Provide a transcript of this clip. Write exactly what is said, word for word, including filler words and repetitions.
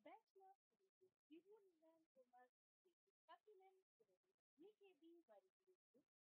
benchmark குறித்து திரிபு நிதானகுமார் குறித்து கபிலன் பிறகு பி கே பி வருகிறது